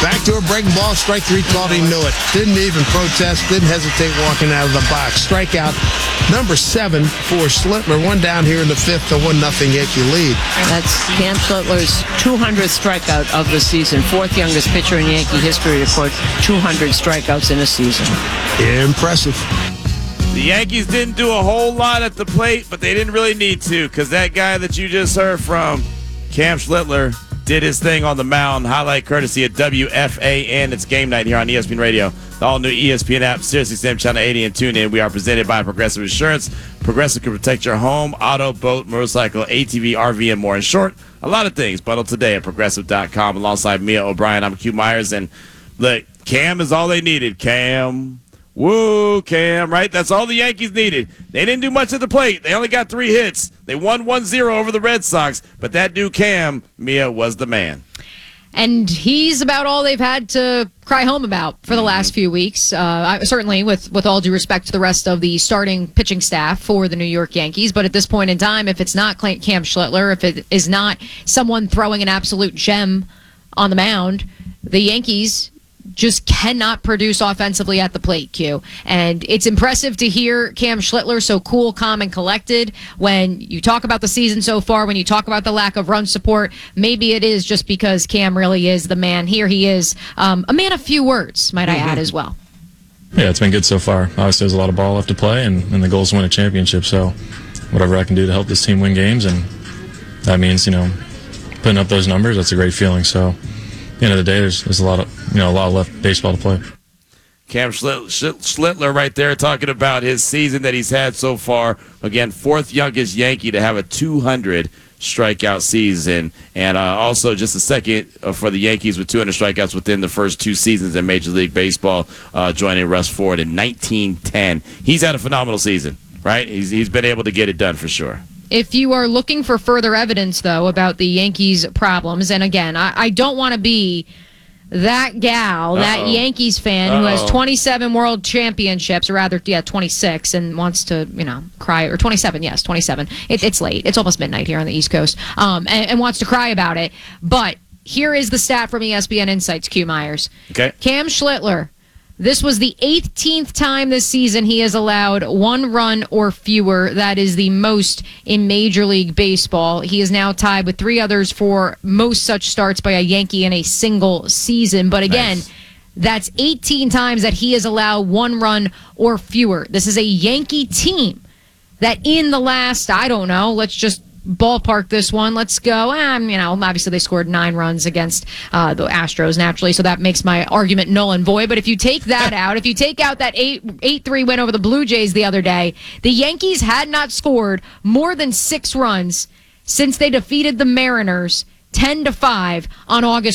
Back to a breaking ball, strike three called, he knew it. Didn't even protest, didn't hesitate walking out of the box. Strikeout number 7 for Schlittler. One down here in the fifth, a 1-0 Yankee lead. That's Cam Schlittler's 200th strikeout of the season. Fourth youngest pitcher in Yankee history to record 200 strikeouts in a season. Impressive. The Yankees didn't do a whole lot at the plate, but they didn't really need to because that guy that you just heard from, Cam Schlittler, did his thing on the mound. Highlight courtesy of WFAN. It's game night here on ESPN Radio. The all-new ESPN app, SiriusXM Channel 80, and TuneIn. We are presented by Progressive Insurance. Progressive can protect your home, auto, boat, motorcycle, ATV, RV, and more. In short, a lot of things. Bundle today at Progressive.com. Alongside Mia O'Brien, I'm Q Myers. And look, Cam is all they needed. Cam. Woo, Cam, right? That's all the Yankees needed. They didn't do much at the plate. They only got 3 hits. They won 1-0 over the Red Sox. But that dude, Cam, Mia, was the man. And he's about all they've had to cry home about for the last few weeks. Certainly, with all due respect to the rest of the starting pitching staff for the New York Yankees. But at this point in time, if it's not Cam Schlittler, if it is not someone throwing an absolute gem on the mound, the Yankees just cannot produce offensively at the plate, Q. And it's impressive to hear Cam Schlittler so cool, calm, and collected when you talk about the season so far, when you talk about the lack of run support. Maybe it is just because Cam really is the man. Here he is, a man of few words, might I add as well. Yeah, it's been good so far. Obviously, there's a lot of ball left to play, and the goal is to win a championship. So whatever I can do to help this team win games, and that means, putting up those numbers, that's a great feeling. So at the end of the day, there's a lot of left baseball to play. Cam Schlittler right there talking about his season that he's had so far. Again, 4th youngest Yankee to have a 200 strikeout season, and also just a second for the Yankees with 200 strikeouts within the first 2 seasons in Major League Baseball, joining Russ Ford in 1910. He's had a phenomenal season, right? He's been able to get it done for sure. If you are looking for further evidence, though, about the Yankees' problems, and again, I don't want to be that gal, that Yankees fan who has 27 world championships, or rather, 26, and wants to, cry, or 27, yes, 27. It's late. It's almost midnight here on the East Coast, and wants to cry about it. But here is the stat from ESPN Insights, Q Myers. Okay. Cam Schlittler. This was the 18th time this season he has allowed 1 run or fewer. That is the most in Major League Baseball. He is now tied with 3 others for most such starts by a Yankee in a single season. But again, that's 18 times that he has allowed 1 run or fewer. This is a Yankee team that in the last, let's just ballpark this one. Let's go. Obviously they scored 9 runs against the Astros naturally, so that makes my argument null and void. But if you take that out, if you take out that 8-3 win over the Blue Jays the other day, the Yankees had not scored more than 6 runs since they defeated the Mariners 10-5 on August